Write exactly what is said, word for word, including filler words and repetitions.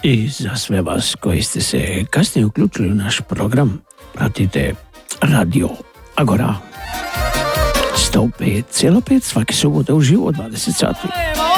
I za sve vas koji ste se kasnije uključili u naš program, pratite Radio Agora sto pet zarez pet svake subote uživo dvadeset sati.